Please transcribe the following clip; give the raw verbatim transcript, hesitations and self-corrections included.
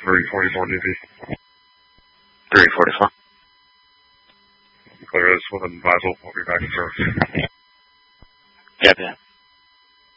three forty-four D P. three forty-four. Clear this with an advisal. We'll be back in service. Copy that.